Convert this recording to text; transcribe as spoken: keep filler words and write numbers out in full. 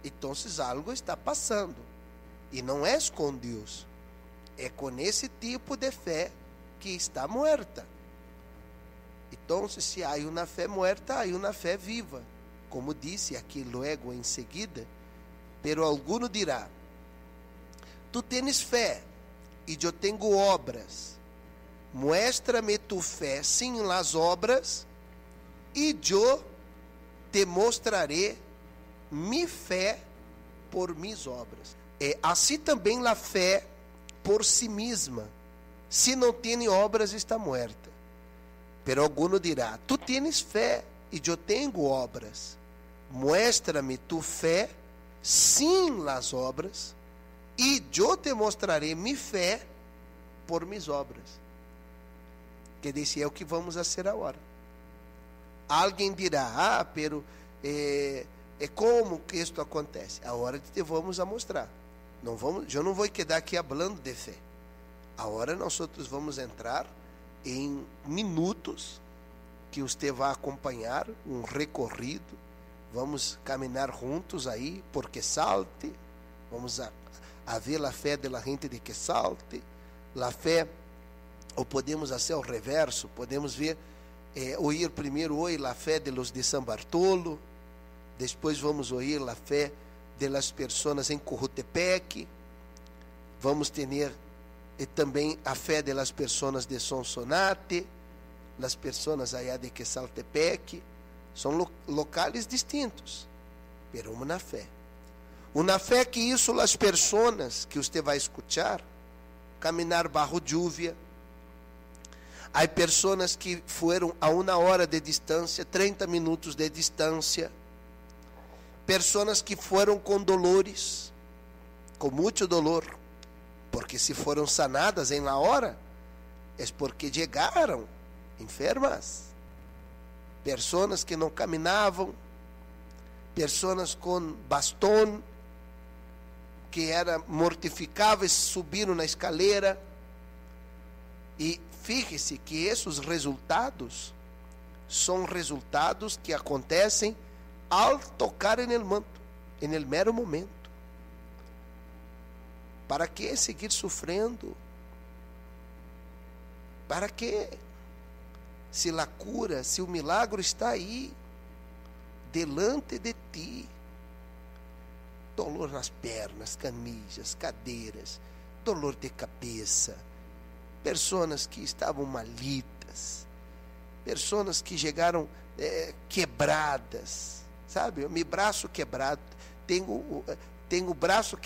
Então, algo está passando. E não é com Deus. É com esse tipo de fé que está muerta. Então, se há uma fé muerta, há uma fé viva. Como disse aqui logo em seguida, pero alguno dirá: tu tens fé e eu tenho obras. Muéstrame tu fé sem las obras e eu te mostrarei mi fé por mis obras. É assim também a fé por si mesma, se não tem obras, está muerta. Pero alguno dirá: tu tens fé e eu tenho obras. Muéstrame tu fé sem las obras e eu te mostrarei mi fé por mis obras. Que disse é o que vamos fazer agora. Alguém dirá: ah, pero é, é como que isto acontece? Agora te vamos a mostrar. Não vamos, eu não vou quedar aqui falando de fé. Agora nós vamos entrar em minutos que você vai acompanhar um recorrido. Vamos caminhar juntos aí por Quesalte. Vamos a, a ver a fé da gente de Quesalte. A fé, ou podemos fazer o reverso, podemos ver, eh, ouvir primeiro hoje a fé de los de São Bartolo. Depois vamos ouvir a fé de las pessoas em Currutepec. Vamos ter e também a fé de las pessoas de Sonsonate, las pessoas allá de Quesaltepec. São lo, locais distintos, pero uma fé. Uma fé que isso as pessoas que você vai escutar, caminhar bajo lluvia. Há pessoas que foram a uma hora de distância, trinta minutos de distância. Pessoas que foram com dolores, com muito dolor, porque se foram sanadas em la hora, é porque chegaram enfermas. Pessoas que não caminavam, pessoas com bastão, que era mortificáveis, subiram na escalera. E fíjese que esses resultados são resultados que acontecem ao tocar en el manto, en el mero momento. ¿Para que seguir sofrendo? ¿Para que? Se a cura, se o milagre está aí, delante de ti. Dolor nas pernas, canillas, cadeiras, dolor de cabeça, pessoas que estavam malitas, pessoas que chegaram é, quebradas, sabe? Meu braço quebrado, tenho, tenho o braço